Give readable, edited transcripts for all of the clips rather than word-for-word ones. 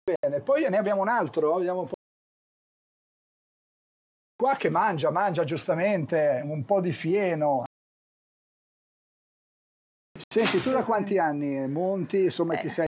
bene. Poi ne abbiamo un altro, vediamo qua che mangia giustamente un po' di fieno. Senti, tu da quanti anni monti? Insomma, ti sei...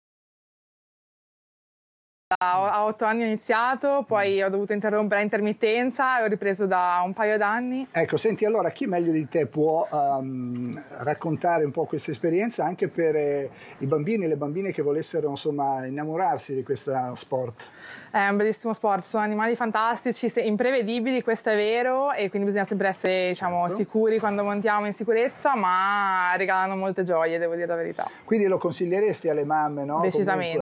A 8 anni ho iniziato, poi ho dovuto interrompere a intermittenza e ho ripreso da un paio d'anni. Ecco, senti, allora chi meglio di te può raccontare un po' questa esperienza anche per i bambini e le bambine che volessero, insomma, innamorarsi di questo sport? È un bellissimo sport, sono animali fantastici, imprevedibili, questo è vero, e quindi bisogna sempre essere, diciamo, sicuri quando montiamo, in sicurezza, ma regalano molte gioie, devo dire la verità. Quindi lo consiglieresti alle mamme, no? Decisamente.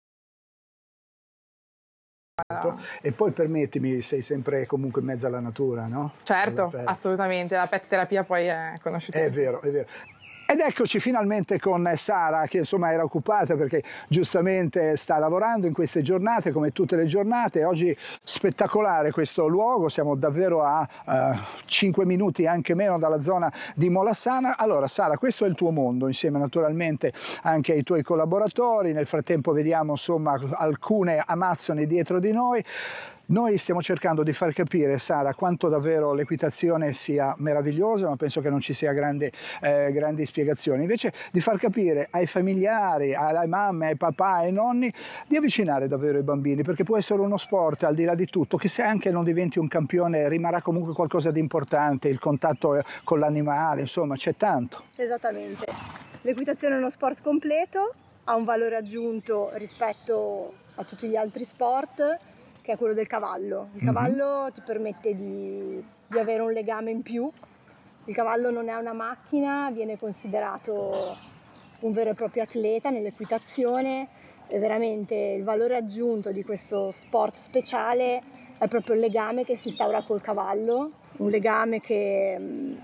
E poi permettimi, sei sempre comunque in mezzo alla natura, no? Certo, assolutamente, la pet terapia poi è conosciutissima. È vero, è vero. Ed eccoci finalmente con Sara, che insomma era occupata perché giustamente sta lavorando in queste giornate, come tutte le giornate. Oggi spettacolare questo luogo, siamo davvero a 5 minuti, anche meno, dalla zona di Molassana. Allora Sara, questo è il tuo mondo, insieme naturalmente anche ai tuoi collaboratori. Nel frattempo vediamo insomma alcune amazzoni dietro di noi. Noi stiamo cercando di far capire, Sara, quanto davvero l'equitazione sia meravigliosa, ma penso che non ci sia grandi spiegazioni. Invece di far capire ai familiari, alle mamme, ai papà, ai nonni, di avvicinare davvero i bambini, perché può essere uno sport, al di là di tutto, che se anche non diventi un campione rimarrà comunque qualcosa di importante, il contatto con l'animale, insomma, c'è tanto. Esattamente. L'equitazione è uno sport completo, ha un valore aggiunto rispetto a tutti gli altri sport, che è quello del cavallo. Il cavallo ti permette di avere un legame in più. Il cavallo non è una macchina, viene considerato un vero e proprio atleta nell'equitazione, e veramente il valore aggiunto di questo sport speciale è proprio il legame che si instaura col cavallo, un legame che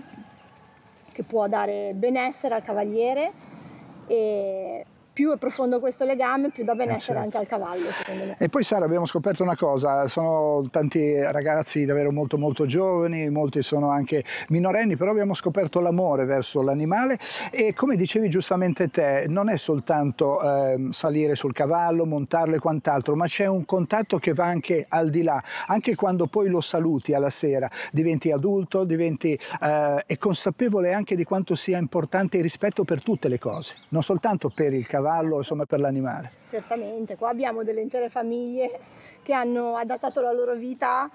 può dare benessere al cavaliere, e più è profondo questo legame, più dà benessere anche al cavallo, secondo me. E poi Sara, abbiamo scoperto una cosa, sono tanti ragazzi davvero molto molto giovani, molti sono anche minorenni, però abbiamo scoperto l'amore verso l'animale, e come dicevi giustamente te, non è soltanto salire sul cavallo, montarlo e quant'altro, ma c'è un contatto che va anche al di là, anche quando poi lo saluti alla sera, diventi adulto, diventi e consapevole anche di quanto sia importante il rispetto per tutte le cose, non soltanto per il cavallo, insomma per l'animale. Certamente, qua abbiamo delle intere famiglie che hanno adattato la loro vita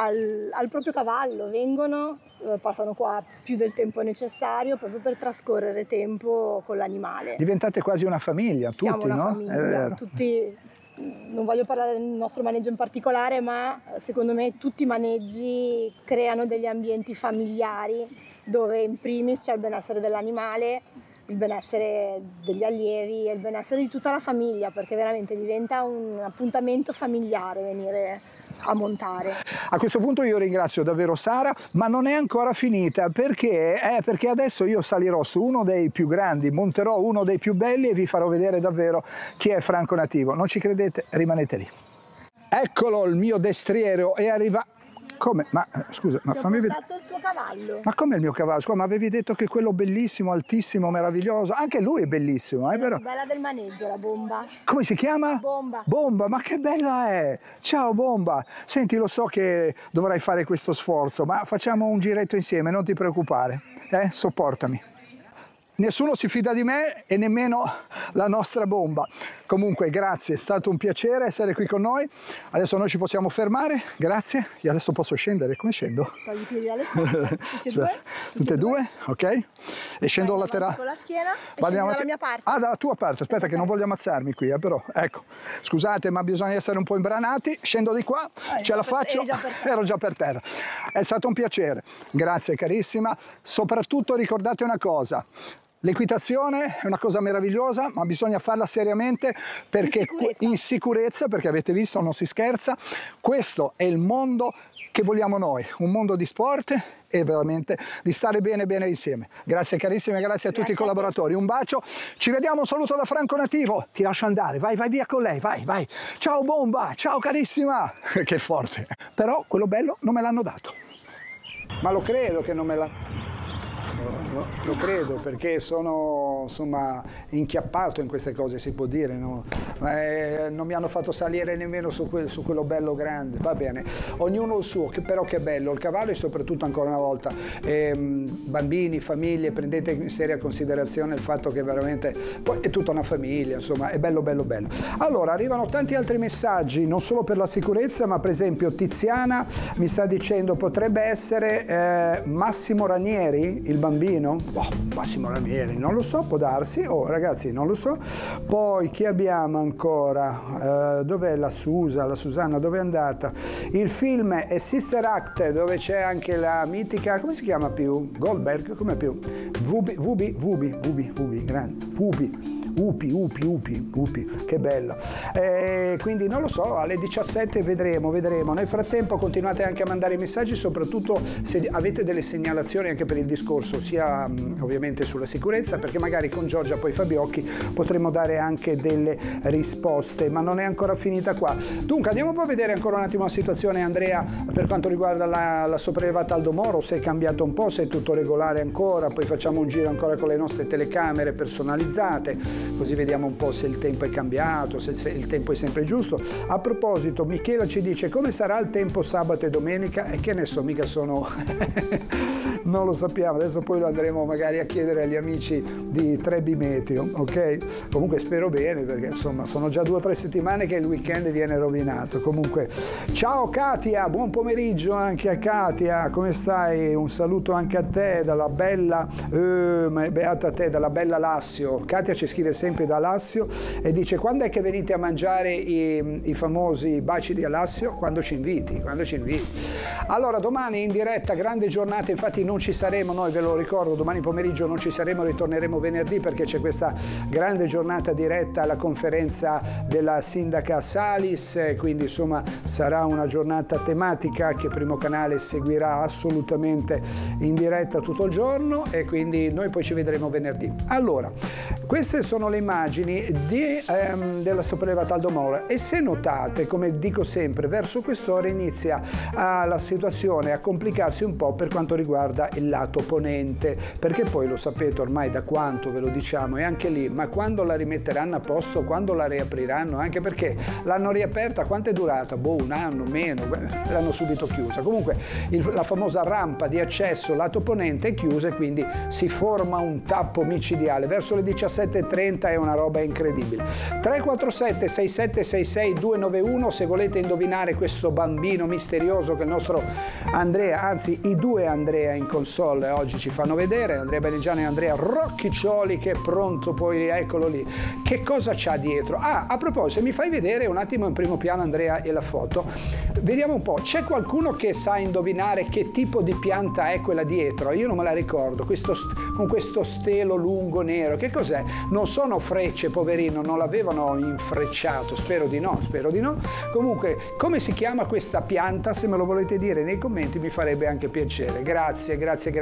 al proprio cavallo, vengono, passano qua più del tempo necessario proprio per trascorrere tempo con l'animale. Diventate quasi una famiglia, tutti, Siamo una no? famiglia, tutti, non voglio parlare del nostro maneggio in particolare, ma secondo me tutti i maneggi creano degli ambienti familiari dove in primis c'è il benessere dell'animale, il benessere degli allievi e il benessere di tutta la famiglia, perché veramente diventa un appuntamento familiare venire a montare. A questo punto io ringrazio davvero Sara, ma non è ancora finita, perché adesso io salirò su uno dei più grandi, monterò uno dei più belli e vi farò vedere davvero chi è Franco Nativo. Non ci credete? Rimanete lì. Eccolo il mio destriero, è arrivato. Come? Ma scusa, ma fammi vedere. Ho portato il tuo cavallo. Ma come il mio cavallo? Scusa, ma avevi detto che quello bellissimo, altissimo, meraviglioso, anche lui è bellissimo, È vero? bella del maneggio, la Bomba. Come si chiama? Bomba. Bomba, ma che bella è! Ciao Bomba! Senti, lo so che dovrai fare questo sforzo, ma facciamo un giretto insieme, non ti preoccupare, sopportami. Nessuno si fida di me e nemmeno la nostra Bomba. Comunque grazie, è stato un piacere essere qui con noi. Adesso noi ci possiamo fermare, grazie. Io adesso posso scendere, come scendo? Togli i piedi dalle spalle, tutte e due, ok? E scendo laterale. Con la schiena e Scendi dalla mia parte. Ah, dalla tua parte, aspetta che non voglio ammazzarmi qui, però, ecco. Scusate, ma bisogna essere un po' imbranati. Scendo di qua, ce la faccio, ero già per terra. È stato un piacere, grazie carissima. Soprattutto ricordate una cosa. L'equitazione è una cosa meravigliosa, ma bisogna farla seriamente, perché in sicurezza, perché avete visto non si scherza. Questo è il mondo che vogliamo noi, un mondo di sport e veramente di stare bene insieme. Grazie carissime, grazie a tutti i collaboratori, un bacio, ci vediamo, un saluto da Franco Nativo, ti lascio andare, vai via con lei, vai. Ciao Bomba, ciao carissima, che forte, però quello bello non me l'hanno dato, ma lo credo che non me l'hanno. Lo credo, perché sono insomma inchiappato in queste cose, si può dire, no? Non mi hanno fatto salire nemmeno su quello bello grande, va bene, ognuno il suo, però che bello il cavallo. E soprattutto, ancora una volta, bambini, famiglie, prendete in seria considerazione il fatto che veramente poi è tutta una famiglia, insomma è bello bello bello. Allora arrivano tanti altri messaggi, non solo per la sicurezza, ma per esempio Tiziana mi sta dicendo potrebbe essere Massimo Ranieri il bambino? Massimo Ranieri, non lo so, può darsi, ragazzi, non lo so. Poi chi abbiamo ancora? Dov'è la Susanna, dove è andata? Il film è Sister Act, dove c'è anche la mitica, come si chiama più? Goldberg, come più? Vubi, grande, Upi, che bello. Quindi non lo so, alle 17 vedremo. Nel frattempo continuate anche a mandare i messaggi, soprattutto se avete delle segnalazioni anche per il discorso, sia ovviamente sulla sicurezza, perché magari con Giorgia poi Fabiocchi potremo dare anche delle risposte, ma non è ancora finita qua. Dunque andiamo poi a vedere ancora un attimo la situazione, Andrea, per quanto riguarda la sopraelevata Aldo Moro, se è cambiato un po', se è tutto regolare ancora, poi facciamo un giro ancora con le nostre telecamere personalizzate, così vediamo un po' se il tempo è cambiato, se il tempo è sempre giusto. A proposito, Michela ci dice come sarà il tempo sabato e domenica, e che ne so, mica sono non lo sappiamo, adesso poi lo andremo magari a chiedere agli amici di Trebi Meteo, ok? Comunque spero bene, perché insomma sono già 2 o 3 settimane che il weekend viene rovinato. Comunque ciao Katia, buon pomeriggio anche a Katia, come stai? Un saluto anche a te dalla bella beata te, dalla bella Lassio. Katia ci scrive sempre da Lassio e dice quando è che venite a mangiare i famosi baci di Alassio? Quando ci inviti. Allora domani in diretta, grande giornata, infatti non ci saremo noi, ve lo ricordo, domani pomeriggio non ci saremo, ritorneremo venerdì perché c'è questa grande giornata diretta alla conferenza della sindaca Salis, quindi insomma sarà una giornata tematica che Primo Canale seguirà assolutamente in diretta tutto il giorno, e quindi noi poi ci vedremo venerdì. Allora, queste sono le immagini della sopraelevata Aldo Moro, e se notate, come dico sempre, verso quest'ora inizia la situazione a complicarsi un po' per quanto riguarda il lato ponente, perché poi lo sapete ormai da quanto ve lo diciamo, e anche lì, ma quando la rimetteranno a posto, quando la riapriranno, anche perché l'hanno riaperta, quanto è durata? Un anno, meno, l'hanno subito chiusa. Comunque la famosa rampa di accesso lato ponente è chiusa, e quindi si forma un tappo micidiale. Verso le 17:30 è una roba incredibile. 347 6766 291 se volete indovinare questo bambino misterioso che il nostro Andrea, anzi i 2 Andrea in console oggi ci fanno vedere, Andrea Belligiano e Andrea Rocchiccioli, che è pronto, poi eccolo lì. Che cosa c'ha dietro? A proposito, mi fai vedere un attimo in primo piano, Andrea, e la foto, vediamo un po', c'è qualcuno che sa indovinare che tipo di pianta è quella dietro? Io non me la ricordo, con questo stelo lungo nero, che cos'è? Non sono frecce, poverino, non l'avevano infrecciato, spero di no. Comunque, come si chiama questa pianta? Se me lo volete dire nei commenti mi farebbe anche piacere. Grazie.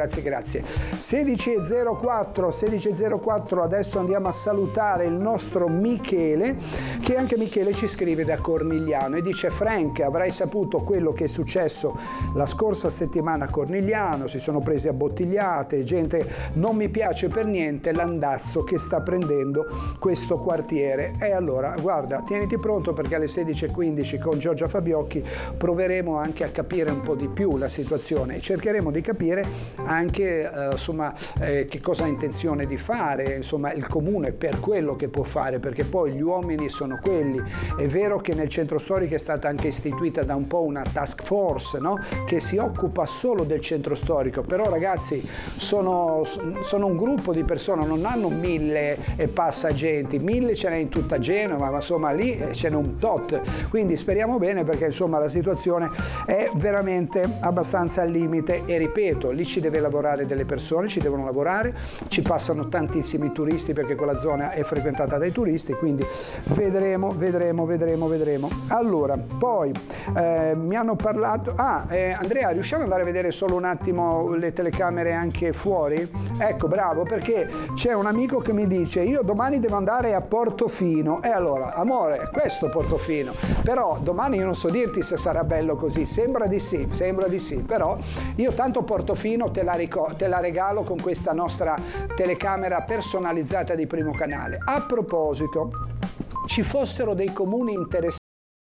16:04, adesso andiamo a salutare il nostro Michele, che anche Michele ci scrive da Cornigliano e dice: Frank, avrai saputo quello che è successo la scorsa settimana a Cornigliano, si sono presi a bottigliate, gente, non mi piace per niente l'andazzo che sta prendendo questo quartiere. E allora, guarda, tieniti pronto, perché alle 16:15 con Giorgia Fabiocchi proveremo anche a capire un po' di più la situazione e cercheremo di capire anche che cosa ha intenzione di fare, insomma, il comune per quello che può fare, perché poi gli uomini sono quelli. È vero che nel centro storico è stata anche istituita da un po' una task force, no? Che si occupa solo del centro storico, però ragazzi sono un gruppo di persone, non hanno 1000 e passa agenti, 1000 ce n'è in tutta Genova, ma insomma lì ce n'è un tot, quindi speriamo bene, perché insomma la situazione è veramente abbastanza al limite, e ripeto, lì ci deve lavorare delle persone, ci devono lavorare, ci passano tantissimi turisti, perché quella zona è frequentata dai turisti, quindi vedremo. Allora, poi mi hanno parlato, Andrea, riusciamo ad andare a vedere solo un attimo le telecamere anche fuori? Ecco, bravo, perché c'è un amico che mi dice: io io domani devo andare a Portofino. E allora, amore, questo Portofino. Però domani io non so dirti se sarà bello così. Sembra di sì. Però io tanto Portofino te la regalo con questa nostra telecamera personalizzata di Primo Canale. A proposito, ci fossero dei comuni interessanti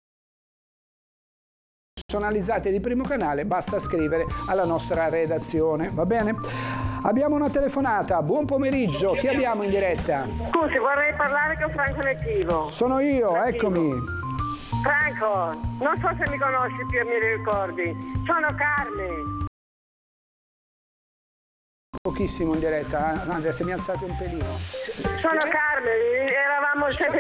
personalizzate di Primo Canale, basta scrivere alla nostra redazione, va bene? Abbiamo una telefonata, buon pomeriggio, chi abbiamo in diretta? Scusi, vorrei parlare con Franco Nettivo. Sono io, eccomi. Franco, non so se mi conosci più e mi ricordi. Sono Carmen. Pochissimo in diretta, Andrea, se mi alzate un pelino. Sono Carmen, eravamo sempre